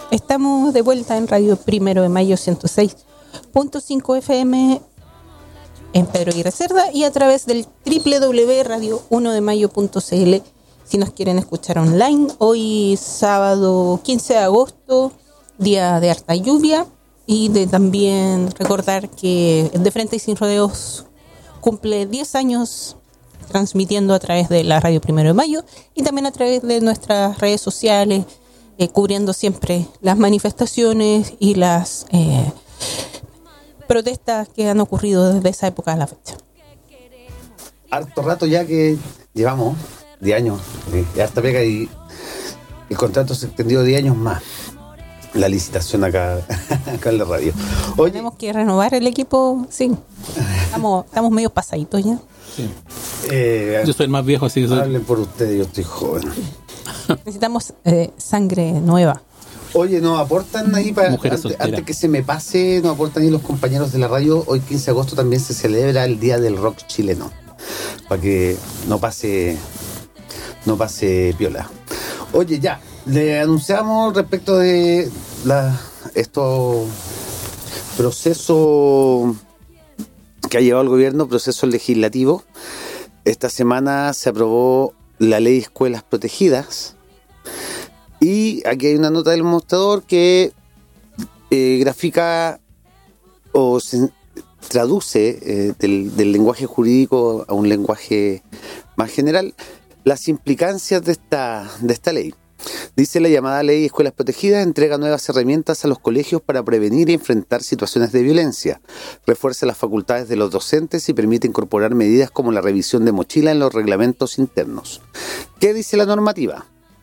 Estamos de vuelta en Radio Primero de Mayo 106.5 FM en Pedro Aguirre Cerda y a través del www.radio1demayo.cl si nos quieren escuchar online. Hoy sábado 15 de agosto, día de harta lluvia, y de también recordar que De Frente y Sin Rodeos cumple 10 años transmitiendo a través de la Radio Primero de Mayo y también a través de nuestras redes sociales, cubriendo siempre las manifestaciones y las protestas que han ocurrido desde esa época a la fecha. Harto rato ya que llevamos, 10 años, de harta pega, y el contrato se extendió 10 años más. La licitación acá en la radio. Oye, tenemos que renovar el equipo, sí. Estamos medio pasaditos ya. Sí. Yo soy el más viejo, así que soy... Hablen por ustedes, yo estoy joven. Necesitamos sangre nueva. Oye, nos aportan ahí antes que se me pase, nos aportan ahí los compañeros de la radio. Hoy 15 de agosto también se celebra el Día del Rock Chileno, para que no pase piola. Oye, ya, le anunciamos respecto de estos procesos que ha llevado el gobierno, proceso legislativo. Esta semana se aprobó la ley de escuelas protegidas. Y aquí hay una nota del mostrador que grafica o se traduce del lenguaje jurídico a un lenguaje más general las implicancias de esta ley. Dice: la llamada ley de escuelas protegidas entrega nuevas herramientas a los colegios para prevenir y enfrentar situaciones de violencia, refuerza las facultades de los docentes y permite incorporar medidas como la revisión de mochila en los reglamentos internos. ¿Qué dice la normativa?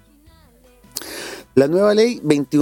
La nueva ley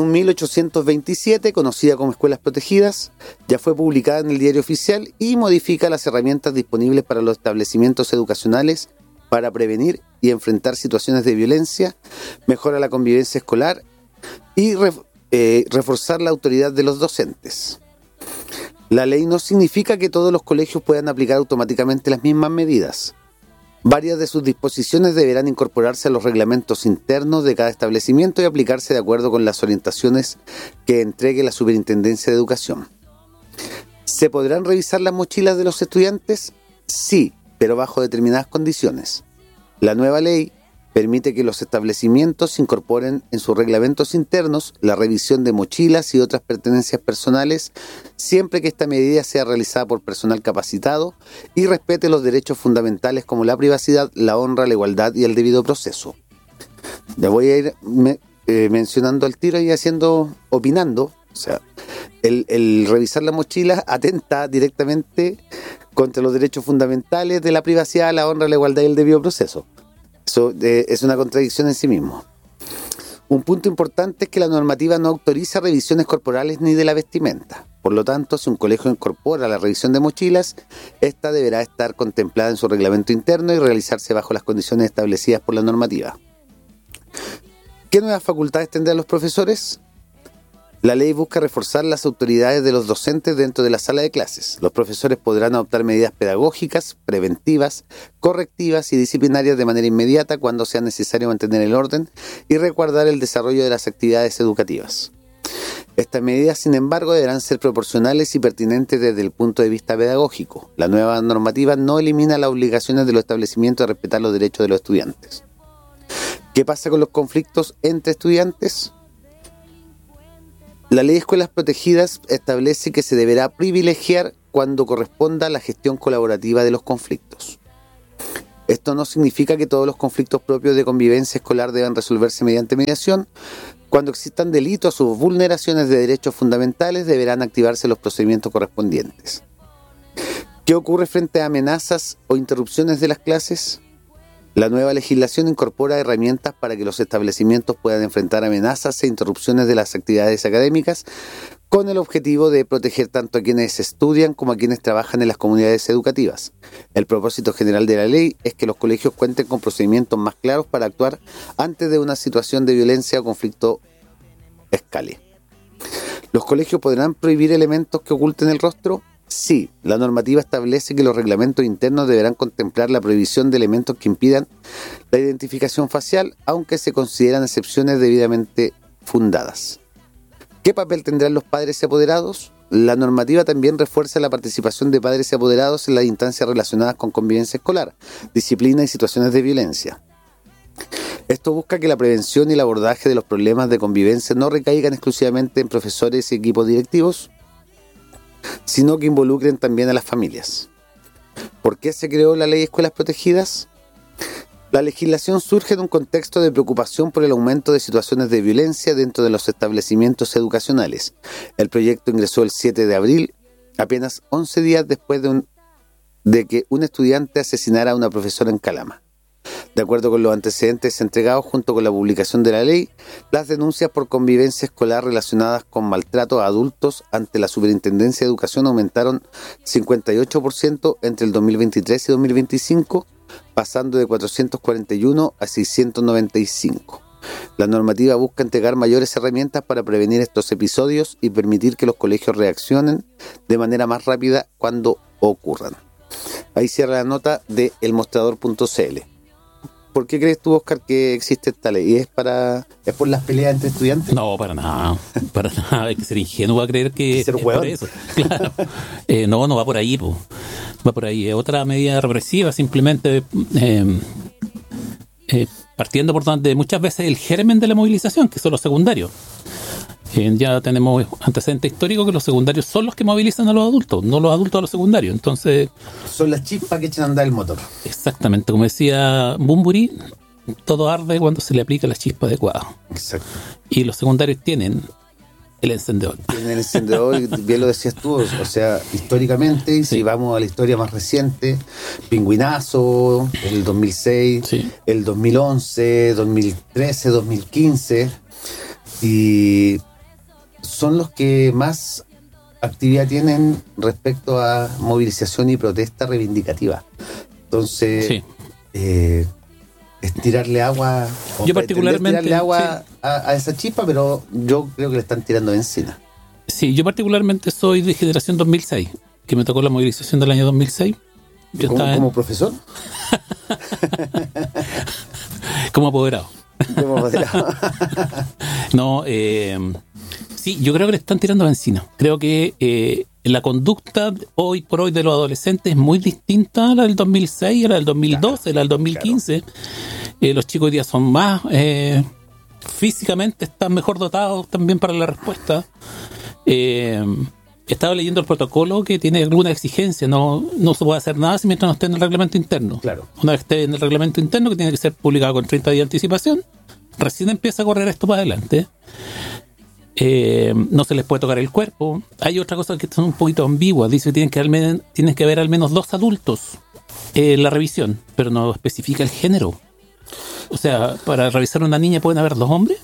21.827, conocida como Escuelas Protegidas, ya fue publicada en el Diario Oficial y modifica las herramientas disponibles para los establecimientos educacionales para prevenir y enfrentar situaciones de violencia, mejora la convivencia escolar y reforzar la autoridad de los docentes. La ley no significa que todos los colegios puedan aplicar automáticamente las mismas medidas. Varias de sus disposiciones deberán incorporarse a los reglamentos internos de cada establecimiento y aplicarse de acuerdo con las orientaciones que entregue la Superintendencia de Educación. ¿Se podrán revisar las mochilas de los estudiantes? Sí, pero bajo determinadas condiciones. La nueva ley permite que los establecimientos incorporen en sus reglamentos internos la revisión de mochilas y otras pertenencias personales, siempre que esta medida sea realizada por personal capacitado y respete los derechos fundamentales como la privacidad, la honra, la igualdad y el debido proceso. Ya voy a ir mencionando al tiro y opinando. O sea, el revisar la mochila atenta directamente contra los derechos fundamentales de la privacidad, la honra, la igualdad y el debido proceso. Eso es una contradicción en sí mismo. Un punto importante es que la normativa no autoriza revisiones corporales ni de la vestimenta. Por lo tanto, si un colegio incorpora la revisión de mochilas, esta deberá estar contemplada en su reglamento interno y realizarse bajo las condiciones establecidas por la normativa. ¿Qué nuevas facultades tendrán los profesores? La ley busca reforzar las autoridades de los docentes dentro de la sala de clases. Los profesores podrán adoptar medidas pedagógicas, preventivas, correctivas y disciplinarias de manera inmediata cuando sea necesario mantener el orden y resguardar el desarrollo de las actividades educativas. Estas medidas, sin embargo, deberán ser proporcionales y pertinentes desde el punto de vista pedagógico. La nueva normativa no elimina las obligaciones de los establecimientos de respetar los derechos de los estudiantes. ¿Qué pasa con los conflictos entre estudiantes? La ley de escuelas protegidas establece que se deberá privilegiar cuando corresponda la gestión colaborativa de los conflictos. Esto no significa que todos los conflictos propios de convivencia escolar deban resolverse mediante mediación. Cuando existan delitos o vulneraciones de derechos fundamentales, deberán activarse los procedimientos correspondientes. ¿Qué ocurre frente a amenazas o interrupciones de las clases? La nueva legislación incorpora herramientas para que los establecimientos puedan enfrentar amenazas e interrupciones de las actividades académicas con el objetivo de proteger tanto a quienes estudian como a quienes trabajan en las comunidades educativas. El propósito general de la ley es que los colegios cuenten con procedimientos más claros para actuar antes de una situación de violencia o conflicto escale. ¿Los colegios podrán prohibir elementos que oculten el rostro? Sí, la normativa establece que los reglamentos internos deberán contemplar la prohibición de elementos que impidan la identificación facial, aunque se consideran excepciones debidamente fundadas. ¿Qué papel tendrán los padres y apoderados? La normativa también refuerza la participación de padres y apoderados en las instancias relacionadas con convivencia escolar, disciplina y situaciones de violencia. Esto busca que la prevención y el abordaje de los problemas de convivencia no recaigan exclusivamente en profesores y equipos directivos, sino que involucren también a las familias. ¿Por qué se creó la Ley de Escuelas Protegidas? La legislación surge de un contexto de preocupación por el aumento de situaciones de violencia dentro de los establecimientos educacionales. El proyecto ingresó el 7 de abril, apenas 11 días después de que un estudiante asesinara a una profesora en Calama. De acuerdo con los antecedentes entregados junto con la publicación de la ley, las denuncias por convivencia escolar relacionadas con maltrato a adultos ante la Superintendencia de Educación aumentaron 58% entre el 2023 y 2025, pasando de 441 a 695. La normativa busca entregar mayores herramientas para prevenir estos episodios y permitir que los colegios reaccionen de manera más rápida cuando ocurran. Ahí cierra la nota de elmostrador.cl. ¿Por qué crees tú, Oscar, que existe esta ley? ¿Es por las peleas entre estudiantes? No, para nada. Para nada. Hay que ser ingenuo a creer que es por eso. Claro. No va por ahí, po. Va por ahí. Es otra medida represiva, simplemente partiendo por donde muchas veces el germen de la movilización, que son los secundarios. Ya tenemos antecedentes históricos que los secundarios son los que movilizan a los adultos, no los adultos a los secundarios. Entonces, son las chispas que echan a andar el motor. Exactamente, como decía Bunbury, todo arde cuando se le aplica la chispa adecuada. Exacto. Y los secundarios tienen el encendedor. Tienen el encendedor, bien lo decías tú, o sea, históricamente, sí. Si vamos a la historia más reciente, Pingüinazo, el 2006, sí. El 2011, 2013, 2015, y son los que más actividad tienen respecto a movilización y protesta reivindicativa. Entonces, sí. Es tirarle agua, yo particularmente tirarle agua sí. a esa chispa, pero yo creo que le están tirando encima. Sí, yo particularmente soy de generación 2006, que me tocó la movilización del año 2006. Yo ¿Como profesor? Como apoderado. No, sí, yo creo que le están tirando benzina. Creo que la conducta hoy por hoy de los adolescentes es muy distinta a la del 2006, a la del 2012, a la del 2015. Claro. Los chicos hoy día son más físicamente, están mejor dotados también para la respuesta. Estaba leyendo el protocolo que tiene alguna exigencia, no se puede hacer nada mientras no esté en el reglamento interno. Claro. Una vez esté en el reglamento interno, que tiene que ser publicado con 30 días de anticipación, recién empieza a correr esto para adelante. No se les puede tocar el cuerpo. Hay otra cosa que son un poquito ambiguas. Dice que tienen que haber al menos 2 adultos en la revisión, pero no especifica el género. O sea, para revisar a una niña pueden haber 2 hombres.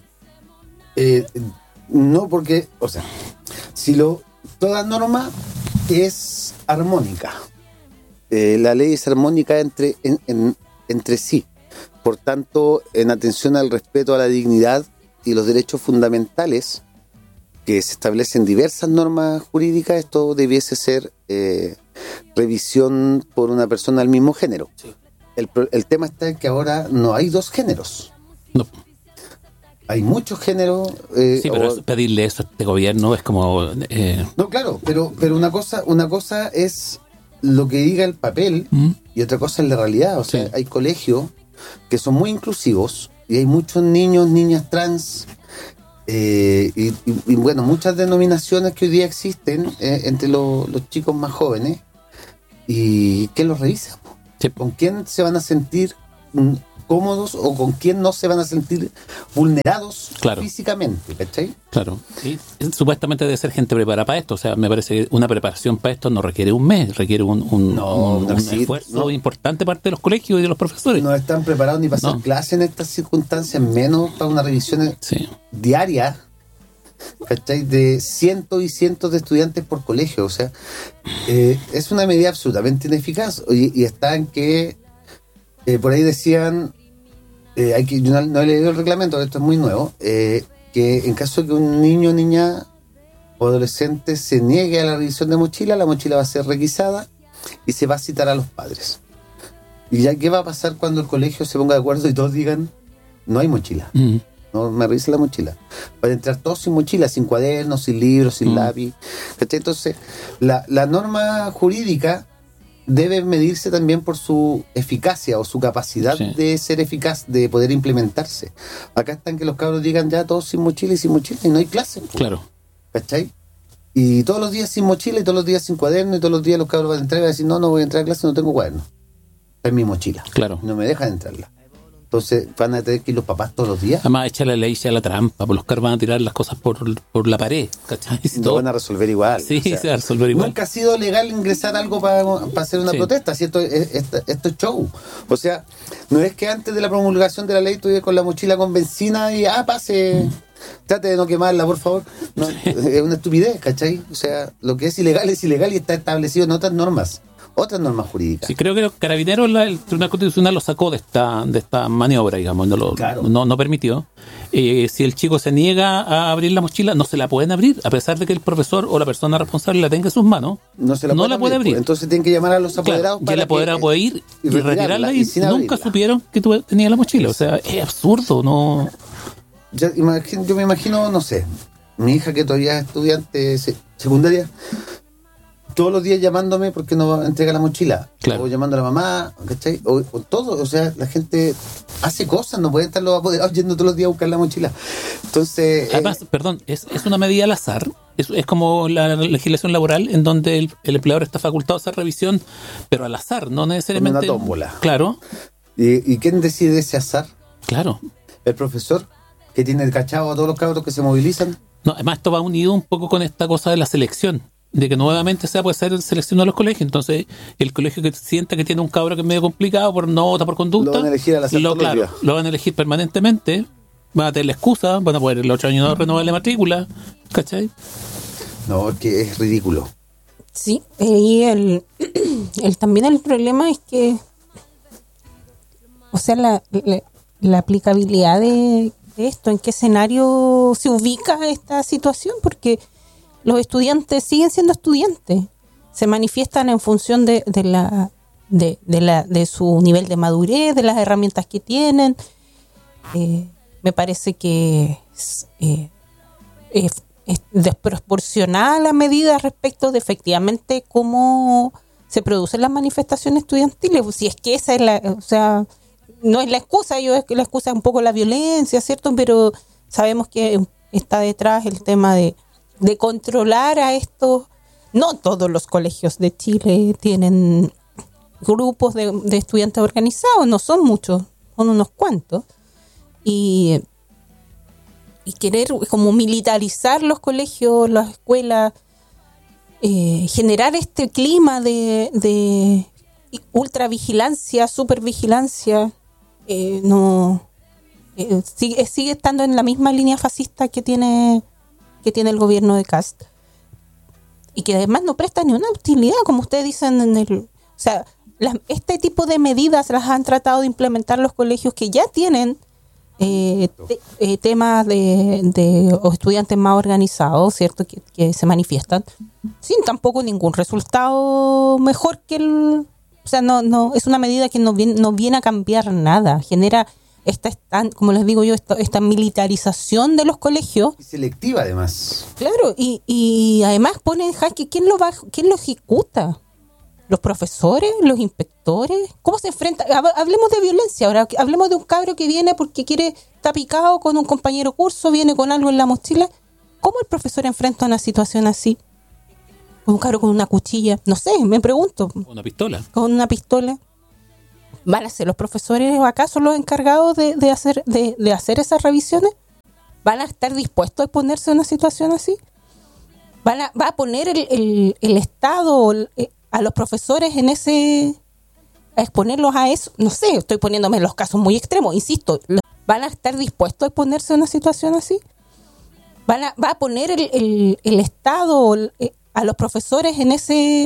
No, porque, o sea, toda norma es armónica. La ley es armónica entre sí. Por tanto, en atención al respeto a la dignidad y los derechos fundamentales que se establecen diversas normas jurídicas, esto debiese ser revisión por una persona del mismo género. Sí. El tema está en que ahora no hay 2 géneros. No. Hay muchos géneros. Sí, pero pedirle eso a este gobierno es como... No, claro, pero una cosa es lo que diga el papel y otra cosa es la realidad. O sea, sí. Hay colegios que son muy inclusivos y hay muchos niños, niñas trans y bueno, muchas denominaciones que hoy día existen entre los chicos más jóvenes. ¿Y quién los revisa? Sí. ¿Con quién se van a sentir cómodos o con quién no se van a sentir vulnerados claro. físicamente? ¿Cachai? Claro. Y supuestamente debe ser gente preparada para esto. O sea, me parece que una preparación para esto no requiere un mes, requiere un esfuerzo importante parte de los colegios y de los profesores. No están preparados ni para hacer clases en estas circunstancias, menos para una revisión diaria, ¿cachai? De cientos y cientos de estudiantes por colegio. O sea, es una medida absolutamente ineficaz. Y está en que por ahí decían, yo no he leído el reglamento, esto es muy nuevo, que en caso de que un niño, niña o adolescente se niegue a la revisión de mochila, la mochila va a ser requisada y se va a citar a los padres. ¿Y ya qué va a pasar cuando el colegio se ponga de acuerdo y todos digan, no hay mochila? no me revisen la mochila. Van a entrar todos sin mochila, sin cuadernos, sin libros, sin lápiz. ¿Cachai? Entonces, la norma jurídica debe medirse también por su eficacia o su capacidad de ser eficaz, de poder implementarse. Acá están que los cabros llegan ya todos sin mochila y no hay clases. Claro. ¿Cachai? Y todos los días sin mochila y todos los días sin cuaderno y todos los días los cabros van a entrar y van a decir, no voy a entrar a clase, no tengo cuaderno. Está en mi mochila. Claro. No me dejan entrarla. Entonces van a tener que ir los papás todos los días. Además, echa la ley, echa la trampa, por los cabros van a tirar las cosas por la pared, ¿cachai? Lo van a resolver igual. Sí, se va a resolver igual. Nunca ha sido legal ingresar algo para hacer una protesta, si esto es show. O sea, no es que antes de la promulgación de la ley tú ibas con la mochila con benzina y pase, trate de no quemarla, por favor. No, es una estupidez, ¿cachai? O sea, lo que es ilegal y está establecido en otras normas jurídicas. Sí, creo que los Carabineros, el Tribunal Constitucional lo sacó de esta maniobra, digamos, no permitió. Si el chico se niega a abrir la mochila, no se la pueden abrir, a pesar de que el profesor o la persona responsable la tenga en sus manos. No la puede abrir. Entonces tienen que llamar a los apoderados para el apoderado puede ir y retirarla y nunca abrirla. Supieron que tú tenías la mochila. O sea, es absurdo, ¿no? Yo me imagino, no sé, mi hija que todavía es estudiante secundaria, todos los días llamándome porque no entrega la mochila. Claro. O llamando a la mamá, ¿cachai? O todo, o sea, la gente hace cosas, no pueden estar los apoderados yendo todos los días a buscar la mochila. Entonces... Además, perdón, es una medida al azar. Es como la legislación laboral en donde el empleador está facultado a hacer revisión, pero al azar, no necesariamente... Con una tómbola. Claro. ¿Y quién decide ese azar? Claro. El profesor, que tiene el cachado a todos los cabros que se movilizan. No, además esto va unido un poco con esta cosa de la selección, de que nuevamente se puede hacer selección a los colegios. Entonces el colegio que sienta que tiene un cabro que es medio complicado por nota, por conducta, lo van a elegir a la lo van a elegir permanentemente, van a tener la excusa, van a poder el otro año no renovar la matrícula, ¿cachai? No, es que es ridículo. Sí, y también el problema es que, o sea, la aplicabilidad de esto, en qué escenario se ubica esta situación, porque los estudiantes siguen siendo estudiantes, se manifiestan en función de su nivel de madurez, de las herramientas que tienen. Me parece que es desproporcionada la medida respecto de efectivamente cómo se producen las manifestaciones estudiantiles. Si es que esa es o sea, no es la excusa, la excusa es un poco la violencia, ¿cierto? Pero sabemos que está detrás el tema de controlar a estos. No todos los colegios de Chile tienen grupos de estudiantes organizados, no son muchos, son unos cuantos. Y querer como militarizar los colegios, las escuelas, generar este clima de ultravigilancia, supervigilancia, sigue estando en la misma línea fascista que tiene el gobierno de Kast, y que además no presta ni una utilidad, como ustedes dicen o sea, este tipo de medidas las han tratado de implementar los colegios que ya tienen temas de o estudiantes más organizados, ¿cierto? Que se manifiestan sin tampoco ningún resultado mejor que o sea, no es una medida que no viene a cambiar nada, genera como les digo yo, esta militarización de los colegios. Y selectiva además. Claro, y además pone en jaque quién lo ejecuta. ¿Los profesores? ¿Los inspectores? ¿Cómo se enfrenta? Hablemos de violencia ahora, hablemos de un cabro que viene porque está picado con un compañero curso, viene con algo en la mochila. ¿Cómo el profesor enfrenta una situación así? ¿Con un cabro con una cuchilla? No sé, me pregunto. ¿Una pistola? ¿Con una pistola? ¿Van a ser los profesores o acaso los encargados de hacer esas revisiones? ¿Van a estar dispuestos a exponerse a una situación así? ¿Va a poner el Estado a los profesores a exponerlos a eso? No sé, estoy poniéndome en los casos muy extremos, insisto. ¿Van a estar dispuestos a exponerse a una situación así? ¿Va a poner el Estado a los profesores